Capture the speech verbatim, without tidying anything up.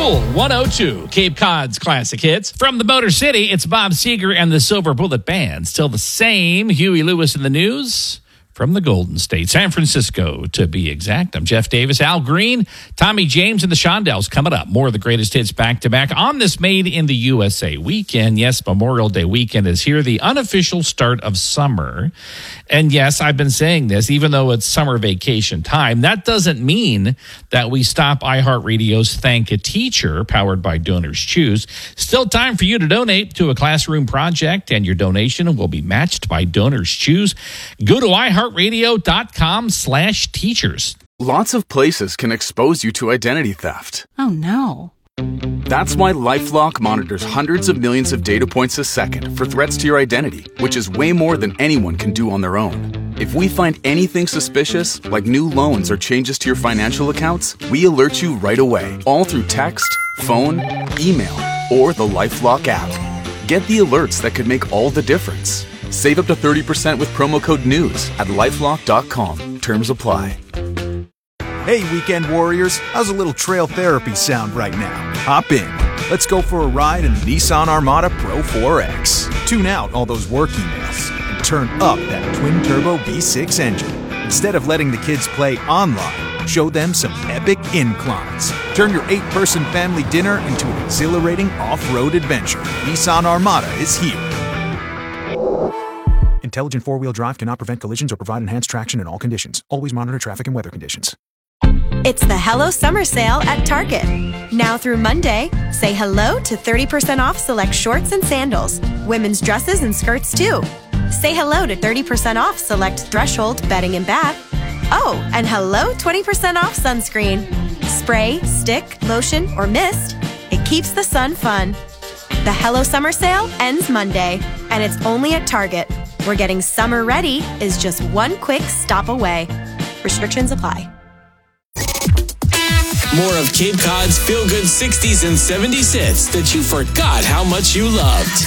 Cool one oh two, Cape Cod's classic hits. From the Motor City, it's Bob Seger and the Silver Bullet Band. Still the same, Huey Lewis in the news. From the Golden State, San Francisco, to be exact. I'm Jeff Davis. Al Green, Tommy James, and the Shondells coming up. More of the greatest hits back-to-back on this Made in the U S A weekend. Yes, Memorial Day weekend is here, the unofficial start of summer. And yes, I've been saying this, even though it's summer vacation time, that doesn't mean that we stop iHeartRadio's Thank a Teacher, powered by Donors Choose. Still time for you to donate to a classroom project, and your donation will be matched by Donors Choose. Go to iHeart. radio.com slash teachers. Lots of places can expose you to identity theft. Oh, no. That's why LifeLock monitors hundreds of millions of data points a second for threats to your identity, which is way more than anyone can do on their own. If we find anything suspicious, like new loans or changes to your financial accounts, we alert you right away, all through text, phone, email, or the LifeLock app. Get the alerts that could make all the difference. Save up to thirty percent with promo code NEWS at lifelock dot com. Terms apply. Hey, weekend warriors. How's a little trail therapy sound right now? Hop in. Let's go for a ride in the Nissan Armada Pro four X. Tune out all those work emails and turn up that twin-turbo V six engine. Instead of letting the kids play online, show them some epic inclines. Turn your eight-person family dinner into an exhilarating off-road adventure. Nissan Armada is here. Intelligent four-wheel drive cannot prevent collisions or provide enhanced traction in all conditions. Always monitor traffic and weather conditions. It's the Hello Summer Sale at Target. Now through Monday, say hello to thirty percent off select shorts and sandals. Women's dresses and skirts too. Say hello to thirty percent off select Threshold bedding and bath. Oh, and hello twenty percent off sunscreen. Spray, stick, lotion, or mist. It keeps the sun fun. The Hello Summer Sale ends Monday, and it's only at Target, where getting summer ready is just one quick stop away. Restrictions apply. More of Cape Cod's feel-good sixties and seventies hits that you forgot how much you loved.